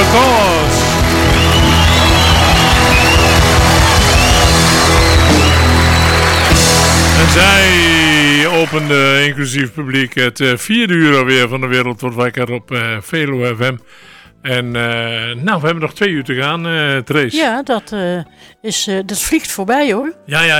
The Cause. En zij opende inclusief publiek het 4e uur alweer van de Wereld wordt wakker op Veluwe FM. En we hebben nog 2 uur te gaan, Trace. Ja, dat vliegt voorbij hoor.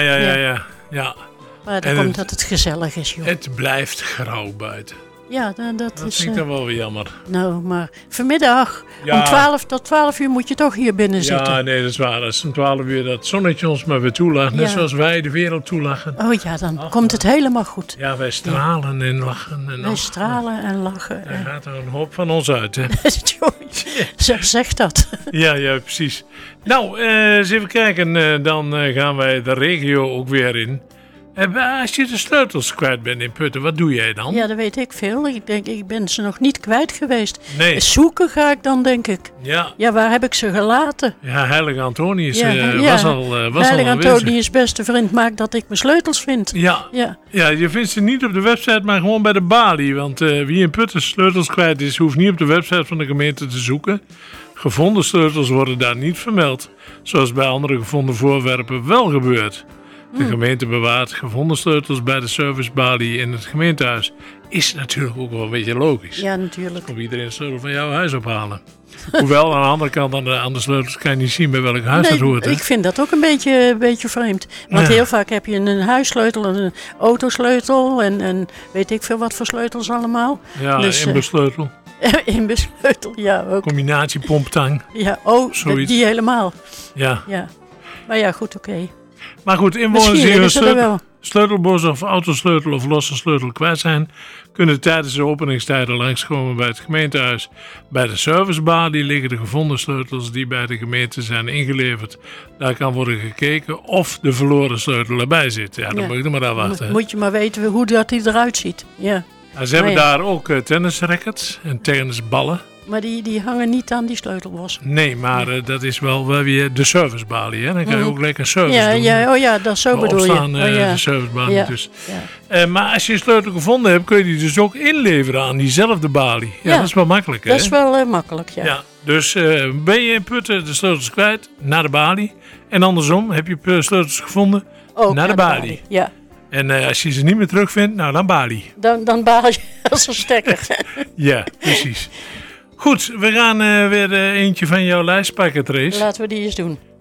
Ja. Maar dat komt dat het gezellig is, joh. Het blijft grauw buiten. Ja, dat Dat is... vind ik dan wel weer jammer. Nou, maar vanmiddag Ja. om 12 tot 12 uur moet je toch hier binnen zitten. Ja, nee, dat is waar. Als om 12 uur dat zonnetje ons maar weer toelacht. Net Ja. zoals wij de wereld toelachen. Oh ja, dan komt het helemaal goed. Ja, wij stralen en lachen. En Wij stralen en lachen. Daar gaat er een hoop van ons uit, hè? Zo zegt dat. Ja, precies. Nou, eens even kijken. Dan gaan wij de regio ook weer in. Als je de sleutels kwijt bent in Putten, wat doe jij dan? Ja, dat weet ik veel. Ik ben ze nog niet kwijt geweest. Nee. Zoeken ga ik dan, denk ik. Ja. Ja, waar heb ik ze gelaten? Ja, Heilige Antonius was al Heilige aanwezig. Antonius beste vriend maakt dat ik mijn sleutels vind. Ja. Je vindt ze niet op de website, maar gewoon bij de balie. Want wie in Putten sleutels kwijt is, hoeft niet op de website van de gemeente te zoeken. Gevonden sleutels worden daar niet vermeld. Zoals bij andere gevonden voorwerpen wel gebeurt. De gemeente bewaart gevonden sleutels bij de servicebalie in het gemeentehuis. Is natuurlijk ook wel een beetje logisch. Ja, natuurlijk. Komt iedereen de sleutel van jouw huis ophalen. Hoewel, aan de andere kant, aan de sleutels kan je niet zien bij welk huis dat hoort. Hè? Ik vind dat ook een beetje vreemd. Want heel vaak heb je een huissleutel, een autosleutel en weet ik veel wat voor sleutels allemaal. Ja, dus, inbussleutel. Inbussleutel, ja ook. Combinatie pomptang. Ja, zoiets. die helemaal. Ja. Maar ja, goed, oké. Maar goed, inwoners die een sleutelbos of autosleutel of losse sleutel kwijt zijn, kunnen tijdens de openingstijden langskomen bij het gemeentehuis. Bij de servicebalie liggen de gevonden sleutels die bij de gemeente zijn ingeleverd. Daar kan worden gekeken of de verloren sleutel erbij zit. Ja, dan moet je er maar aan wachten. Moet je maar weten hoe dat die eruit ziet. Ja. Ze hebben daar ook tennisrackets en tennisballen. Maar die hangen niet aan die sleutelbos. Nee, maar dat is wel weer de servicebalie. Hè? Dan kan je ook lekker service doen. Ja, dat zo bedoel je. De servicebalie ja. dus. Ja. Maar als je een sleutel gevonden hebt, kun je die dus ook inleveren aan diezelfde balie. Ja, dat is wel makkelijk. Dat is wel makkelijk, ja. Dus ben je in Putten de sleutels kwijt, naar de balie. En andersom, heb je sleutels gevonden, ook naar de balie. Ja. En als je ze niet meer terugvindt, nou dan balie. Dan baal je als een stekker. Ja, precies. Goed, we gaan weer eentje van jouw lijst pakken, Trace. Laten we die eens doen.